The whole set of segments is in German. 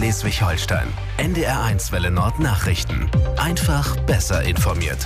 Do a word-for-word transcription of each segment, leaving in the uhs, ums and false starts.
Schleswig-Holstein. N D R eins Welle Nord Nachrichten. Einfach besser informiert.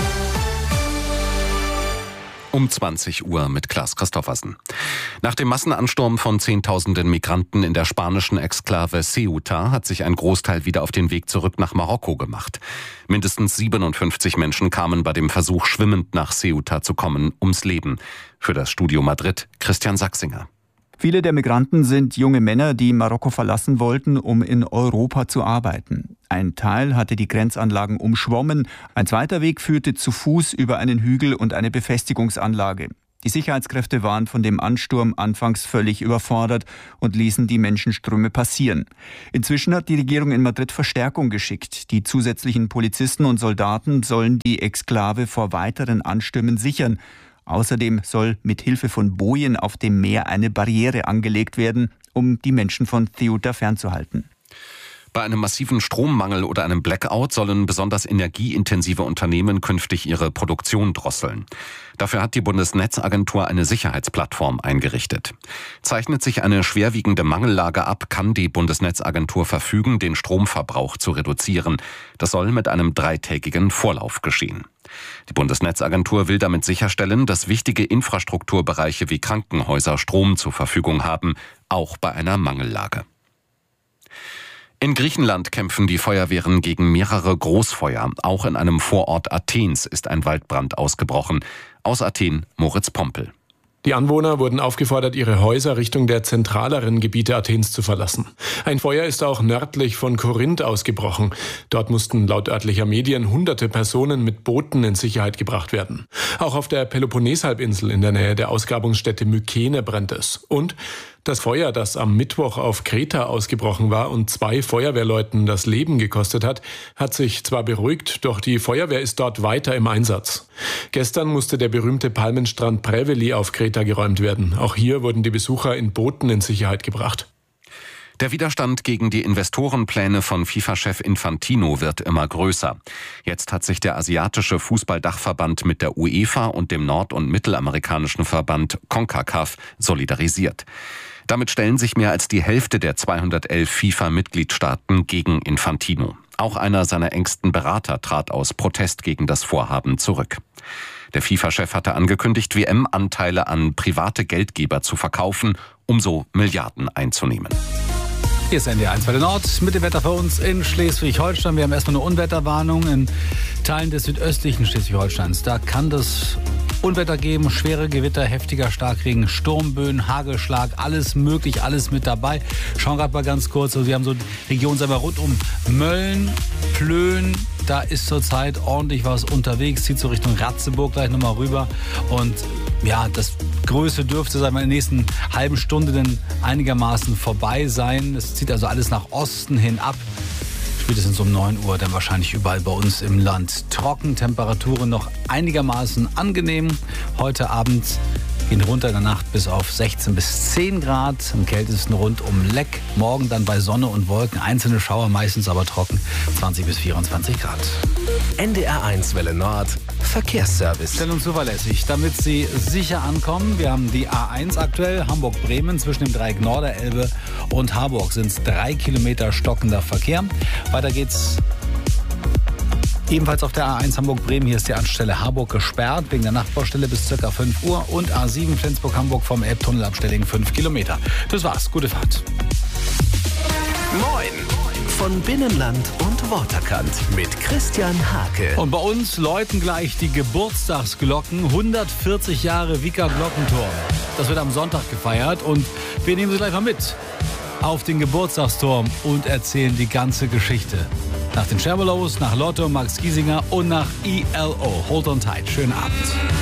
Um zwanzig Uhr mit Klaas Christoffersen. Nach dem Massenansturm von Zehntausenden Migranten in der spanischen Exklave Ceuta hat sich ein Großteil wieder auf den Weg zurück nach Marokko gemacht. Mindestens siebenundfünfzig Menschen kamen bei dem Versuch, schwimmend nach Ceuta zu kommen, ums Leben. Für das Studio Madrid Christian Sachsinger. Viele der Migranten sind junge Männer, die Marokko verlassen wollten, um in Europa zu arbeiten. Ein Teil hatte die Grenzanlagen umschwommen, ein zweiter Weg führte zu Fuß über einen Hügel und eine Befestigungsanlage. Die Sicherheitskräfte waren von dem Ansturm anfangs völlig überfordert und ließen die Menschenströme passieren. Inzwischen hat die Regierung in Madrid Verstärkung geschickt. Die zusätzlichen Polizisten und Soldaten sollen die Exklave vor weiteren Anstürmen sichern. Außerdem soll mit Hilfe von Bojen auf dem Meer eine Barriere angelegt werden, um die Menschen von Ceuta fernzuhalten. Bei einem massiven Strommangel oder einem Blackout sollen besonders energieintensive Unternehmen künftig ihre Produktion drosseln. Dafür hat die Bundesnetzagentur eine Sicherheitsplattform eingerichtet. Zeichnet sich eine schwerwiegende Mangellage ab, kann die Bundesnetzagentur verfügen, den Stromverbrauch zu reduzieren. Das soll mit einem dreitägigen Vorlauf geschehen. Die Bundesnetzagentur will damit sicherstellen, dass wichtige Infrastrukturbereiche wie Krankenhäuser Strom zur Verfügung haben, auch bei einer Mangellage. In Griechenland kämpfen die Feuerwehren gegen mehrere Großfeuer. Auch in einem Vorort Athens ist ein Waldbrand ausgebrochen. Aus Athen Moritz Pompel. Die Anwohner wurden aufgefordert, ihre Häuser Richtung der zentraleren Gebiete Athens zu verlassen. Ein Feuer ist auch nördlich von Korinth ausgebrochen. Dort mussten laut örtlicher Medien hunderte Personen mit Booten in Sicherheit gebracht werden. Auch auf der Peloponnes-Halbinsel in der Nähe der Ausgrabungsstätte Mykene brennt es. Und das Feuer, das am Mittwoch auf Kreta ausgebrochen war und zwei Feuerwehrleuten das Leben gekostet hat, hat sich zwar beruhigt, doch die Feuerwehr ist dort weiter im Einsatz. Gestern musste der berühmte Palmenstrand Preveli auf Kreta geräumt werden. Auch hier wurden die Besucher in Booten in Sicherheit gebracht. Der Widerstand gegen die Investorenpläne von FIFA-Chef Infantino wird immer größer. Jetzt hat sich der asiatische Fußballdachverband mit der UEFA und dem nord- und mittelamerikanischen Verband CONCACAF solidarisiert. Damit stellen sich mehr als die Hälfte der zweihundertelf FIFA-Mitgliedstaaten gegen Infantino. Auch einer seiner engsten Berater trat aus Protest gegen das Vorhaben zurück. Der FIFA-Chef hatte angekündigt, W M-Anteile an private Geldgeber zu verkaufen, um so Milliarden einzunehmen. Hier ist N D R eins Welle Nord mit dem Wetter für uns in Schleswig-Holstein. Wir haben erstmal eine Unwetterwarnung in Teilen des südöstlichen Schleswig-Holsteins. Da kann das Unwetter geben, schwere Gewitter, heftiger Starkregen, Sturmböen, Hagelschlag, alles möglich, alles mit dabei. Schauen gerade mal ganz kurz, also wir haben so Regionen selber rund um Mölln, Plön, da ist zurzeit ordentlich was unterwegs, zieht so Richtung Ratzeburg gleich nochmal rüber und ja, das Größte dürfte sagen wir, in der nächsten halben Stunde dann einigermaßen vorbei sein. Es zieht also alles nach Osten hin ab. Spätestens um neun Uhr dann wahrscheinlich überall bei uns im Land trocken. Temperaturen noch einigermaßen angenehm. Heute Abend gehen runter in der Nacht bis auf sechzehn bis zehn Grad. Am kältesten rund um Leck. Morgen dann bei Sonne und Wolken. Einzelne Schauer, meistens aber trocken. zwanzig bis vierundzwanzig Grad. N D R eins Welle Nord Verkehrsservice. Schnell und zuverlässig, damit Sie sicher ankommen. Wir haben die A eins aktuell, Hamburg-Bremen, zwischen dem Dreieck Norderelbe und Harburg sind es drei Kilometer stockender Verkehr. Weiter geht's ebenfalls auf der A eins Hamburg-Bremen. Hier ist die Anstelle Harburg gesperrt, wegen der Nachtbaustelle bis ca. fünf Uhr. Und A sieben Flensburg-Hamburg vom Elbtunnel ab Stelling fünf Kilometer. Das war's, gute Fahrt. Moin! Von Binnenland und Waterkant mit Christian Hake. Und bei uns läuten gleich die Geburtstagsglocken. hundertvierzig Jahre Wieker Glockenturm. Das wird am Sonntag gefeiert und wir nehmen Sie gleich mal mit auf den Geburtstagsturm und erzählen die ganze Geschichte. Nach den Scherbelows, nach Lotto, Max Giesinger und nach E L O. Hold on tight. Schönen Abend.